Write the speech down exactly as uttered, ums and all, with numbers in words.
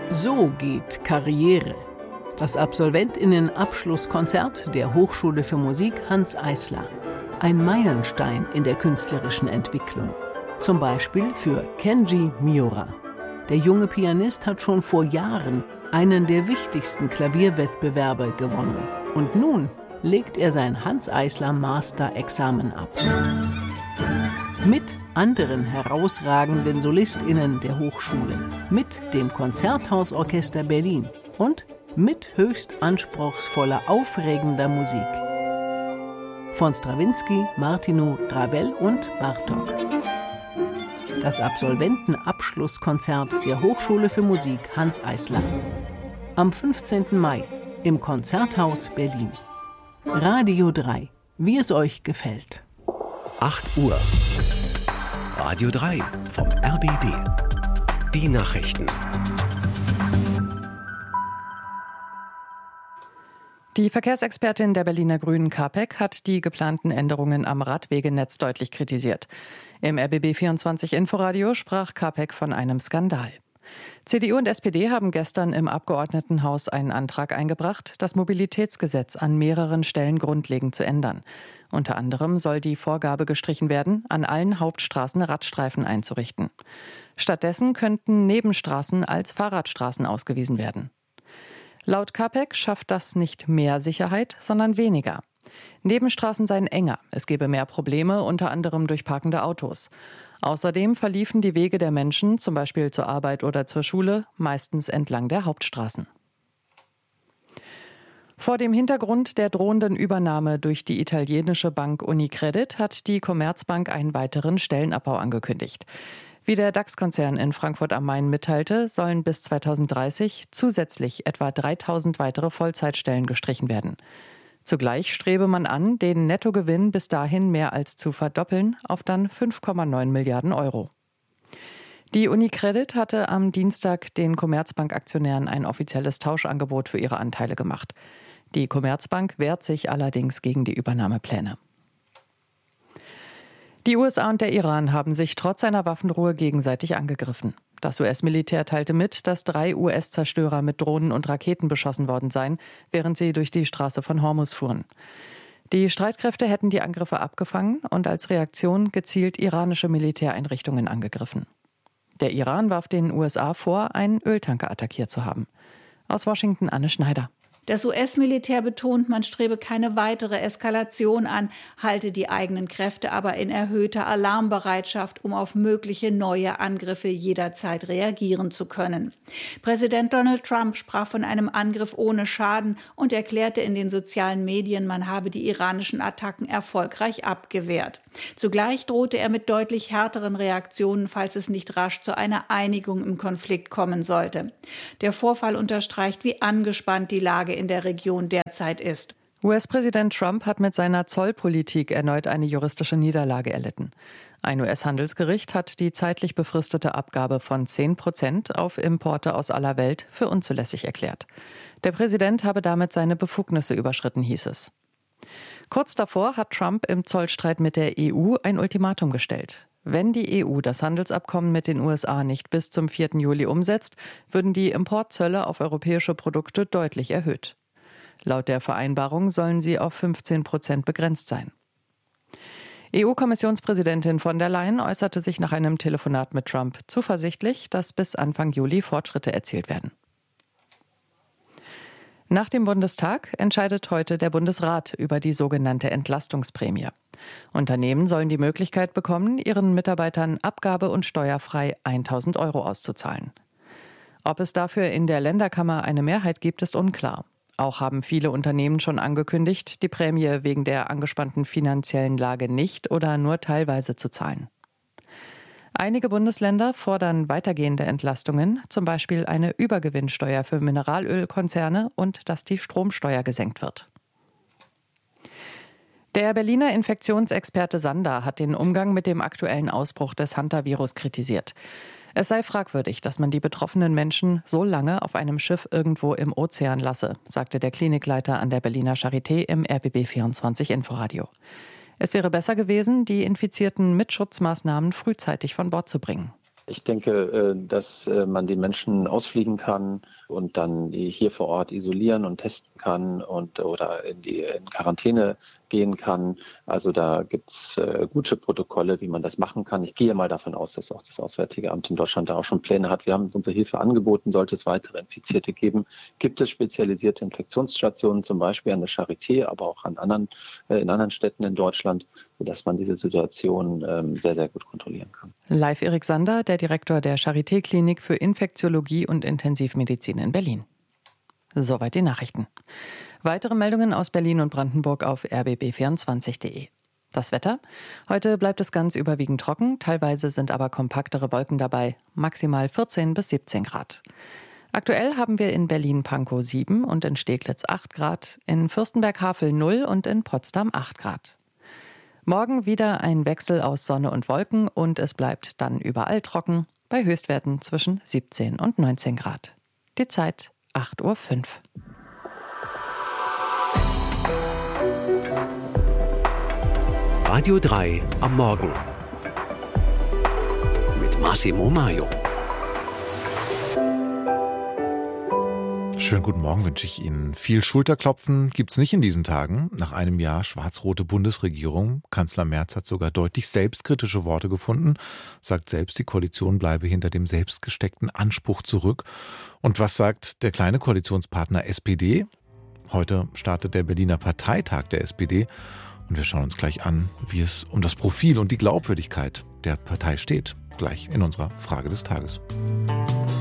So geht Karriere. Das Absolventinnen-Abschlusskonzert der Hochschule für Musik Hanns Eisler. Ein Meilenstein in der künstlerischen Entwicklung. Zum Beispiel für Kenji Miura. Der junge Pianist hat schon vor Jahren einen der wichtigsten Klavierwettbewerbe gewonnen. Und nun legt er sein Hanns Eisler Master-Examen ab. Mit anderen herausragenden SolistInnen der Hochschule, mit dem Konzerthausorchester Berlin und mit höchst anspruchsvoller, aufregender Musik. Von Strawinsky, Martinu, Ravel und Bartók. Das Absolventenabschlusskonzert der Hochschule für Musik Hanns Eisler. Am fünfzehnten Mai im Konzerthaus Berlin. Radio drei, wie es euch gefällt. acht Uhr. Radio drei vom R B B. Die Nachrichten. Die Verkehrsexpertin der Berliner Grünen Kapek hat die geplanten Änderungen am Radwegenetz deutlich kritisiert. Im R B B vierundzwanzig Inforadio sprach Kapek von einem Skandal. C D U und S P D haben gestern im Abgeordnetenhaus einen Antrag eingebracht, das Mobilitätsgesetz an mehreren Stellen grundlegend zu ändern. Unter anderem soll die Vorgabe gestrichen werden, an allen Hauptstraßen Radstreifen einzurichten. Stattdessen könnten Nebenstraßen als Fahrradstraßen ausgewiesen werden. Laut Kapek schafft das nicht mehr Sicherheit, sondern weniger. Nebenstraßen seien enger, es gebe mehr Probleme, unter anderem durch parkende Autos. Außerdem verliefen die Wege der Menschen, zum Beispiel zur Arbeit oder zur Schule, meistens entlang der Hauptstraßen. Vor dem Hintergrund der drohenden Übernahme durch die italienische Bank Unicredit hat die Commerzbank einen weiteren Stellenabbau angekündigt. Wie der DAX-Konzern in Frankfurt am Main mitteilte, sollen bis zweitausenddreißig zusätzlich etwa dreitausend weitere Vollzeitstellen gestrichen werden. Zugleich strebe man an, den Nettogewinn bis dahin mehr als zu verdoppeln auf dann fünf Komma neun Milliarden Euro. Die Unicredit hatte am Dienstag den Commerzbank-Aktionären ein offizielles Tauschangebot für ihre Anteile gemacht. Die Commerzbank wehrt sich allerdings gegen die Übernahmepläne. Die U S A und der Iran haben sich trotz einer Waffenruhe gegenseitig angegriffen. Das U S-Militär teilte mit, dass drei U S-Zerstörer mit Drohnen und Raketen beschossen worden seien, während sie durch die Straße von Hormuz fuhren. Die Streitkräfte hätten die Angriffe abgefangen und als Reaktion gezielt iranische Militäreinrichtungen angegriffen. Der Iran warf den U S A vor, einen Öltanker attackiert zu haben. Aus Washington Anne Schneider. Das U S-Militär betont, man strebe keine weitere Eskalation an, halte die eigenen Kräfte aber in erhöhter Alarmbereitschaft, um auf mögliche neue Angriffe jederzeit reagieren zu können. Präsident Donald Trump sprach von einem Angriff ohne Schaden und erklärte in den sozialen Medien, man habe die iranischen Attacken erfolgreich abgewehrt. Zugleich drohte er mit deutlich härteren Reaktionen, falls es nicht rasch zu einer Einigung im Konflikt kommen sollte. Der Vorfall unterstreicht, wie angespannt die Lage in der Region derzeit ist. U S-Präsident Trump hat mit seiner Zollpolitik erneut eine juristische Niederlage erlitten. Ein U S-Handelsgericht hat die zeitlich befristete Abgabe von zehn Prozent auf Importe aus aller Welt für unzulässig erklärt. Der Präsident habe damit seine Befugnisse überschritten, hieß es. Kurz davor hat Trump im Zollstreit mit der E U ein Ultimatum gestellt. Wenn die E U das Handelsabkommen mit den U S A nicht bis zum vierten Juli umsetzt, würden die Importzölle auf europäische Produkte deutlich erhöht. Laut der Vereinbarung sollen sie auf fünfzehn Prozent begrenzt sein. E U-Kommissionspräsidentin von der Leyen äußerte sich nach einem Telefonat mit Trump zuversichtlich, dass bis Anfang Juli Fortschritte erzielt werden. Nach dem Bundestag entscheidet heute der Bundesrat über die sogenannte Entlastungsprämie. Unternehmen sollen die Möglichkeit bekommen, ihren Mitarbeitern abgabe- und steuerfrei tausend Euro auszuzahlen. Ob es dafür in der Länderkammer eine Mehrheit gibt, ist unklar. Auch haben viele Unternehmen schon angekündigt, die Prämie wegen der angespannten finanziellen Lage nicht oder nur teilweise zu zahlen. Einige Bundesländer fordern weitergehende Entlastungen, zum Beispiel eine Übergewinnsteuer für Mineralölkonzerne und dass die Stromsteuer gesenkt wird. Der Berliner Infektionsexperte Sander hat den Umgang mit dem aktuellen Ausbruch des Hantavirus kritisiert. Es sei fragwürdig, dass man die betroffenen Menschen so lange auf einem Schiff irgendwo im Ozean lasse, sagte der Klinikleiter an der Berliner Charité im R B B vierundzwanzig Inforadio. Es wäre besser gewesen, die Infizierten mit Schutzmaßnahmen frühzeitig von Bord zu bringen. Ich denke, dass man die Menschen ausfliegen kann und dann hier vor Ort isolieren und testen kann und oder in die in Quarantäne gehen kann. Also da gibt es äh, gute Protokolle, wie man das machen kann. Ich gehe mal davon aus, dass auch das Auswärtige Amt in Deutschland da auch schon Pläne hat. Wir haben unsere Hilfe angeboten, sollte es weitere Infizierte geben. Gibt es spezialisierte Infektionsstationen, zum Beispiel an der Charité, aber auch an anderen, äh, in anderen Städten in Deutschland, sodass man diese Situation ähm, sehr, sehr gut kontrollieren kann. Live Erik Sander, der Direktor der Charité-Klinik für Infektiologie und Intensivmedizin in Berlin. Soweit die Nachrichten. Weitere Meldungen aus Berlin und Brandenburg auf r b b vierundzwanzig punkt d e. Das Wetter? Heute bleibt es ganz überwiegend trocken, teilweise sind aber kompaktere Wolken dabei, maximal vierzehn bis siebzehn Grad. Aktuell haben wir in Berlin-Pankow sieben und in Steglitz acht Grad, in Fürstenberg-Havel null und in Potsdam acht Grad. Morgen wieder ein Wechsel aus Sonne und Wolken und es bleibt dann überall trocken, bei Höchstwerten zwischen siebzehn und neunzehn Grad. Die Zeit acht Uhr fünf. Radio drei am Morgen mit Massimo Maio. Schönen guten Morgen wünsche ich Ihnen. Viel Schulterklopfen gibt's nicht in diesen Tagen. Nach einem Jahr schwarz-rote Bundesregierung. Kanzler Merz hat sogar deutlich selbstkritische Worte gefunden, sagt selbst, die Koalition bleibe hinter dem selbstgesteckten Anspruch zurück. Und was sagt der kleine Koalitionspartner S P D? Heute startet der Berliner Parteitag der S P D. Und wir schauen uns gleich an, wie es um das Profil und die Glaubwürdigkeit der Partei steht. Gleich in unserer Frage des Tages.